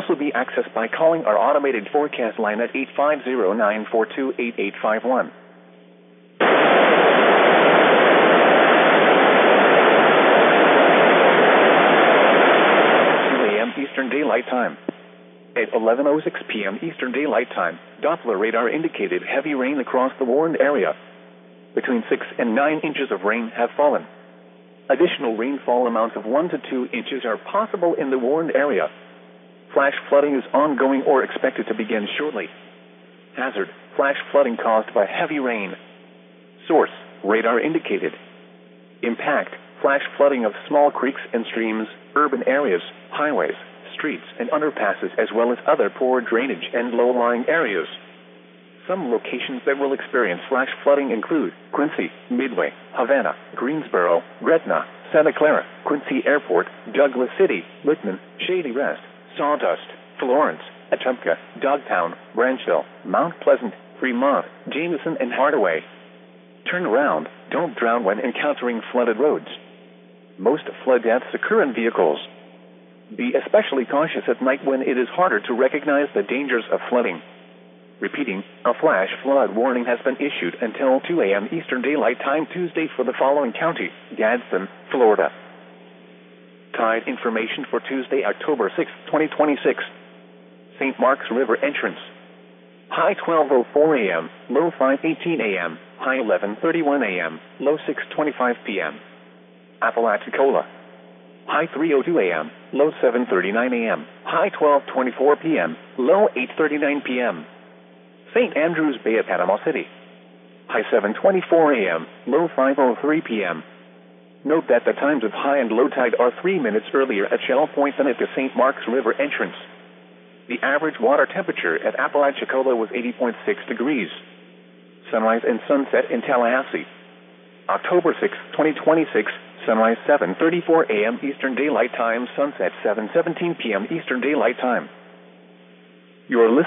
also be accessed by calling our automated forecast line at 850-942-8851. 2 a.m. Eastern Daylight Time. At 11:06 p.m. Eastern Daylight Time, Doppler radar indicated heavy rain across the warned area. Between 6 and 9 inches of rain have fallen. Additional rainfall amounts of 1 to 2 inches are possible in the warned area. Flash flooding is ongoing or expected to begin shortly. Hazard: flash flooding caused by heavy rain. Source: radar indicated. Impact: flash flooding of small creeks and streams, urban areas, highways, streets, and underpasses, as well as other poor drainage and low-lying areas. Some locations that will experience flash flooding include Quincy, Midway, Havana, Greensboro, Gretna, Santa Clara, Quincy Airport, Douglas City, Whitman, Shady Rest, Sawdust, Florence, Atumpka, Dogtown, Branchville, Mount Pleasant, Fremont, Jameson, and Hardaway. Turn around. Don't drown when encountering flooded roads. Most flood deaths occur in vehicles. Be especially cautious at night when it is harder to recognize the dangers of flooding. Repeating, a flash flood warning has been issued until 2 a.m. Eastern Daylight Time Tuesday for the following county: Gadsden, Florida. Tide information for Tuesday, October 6, 2026. St. Marks River entrance. High 12:04 a.m., low 5:18 a.m., high 11:31 a.m., low 6:25 p.m. Apalachicola. High 3:02 a.m., low 7:39 a.m., high 12:24 p.m., low 8:39 p.m. St. Andrews Bay at Panama City. High 7:24 a.m., low 5:03 p.m. Note that the times of high and low tide are 3 minutes earlier at Shell Point than at the St. Marks River entrance. The average water temperature at Apalachicola was 80.6 degrees. Sunrise and sunset in Tallahassee. October 6, 2026, sunrise 7:34 a.m. Eastern Daylight Time, sunset 7:17 p.m. Eastern Daylight Time. You are listening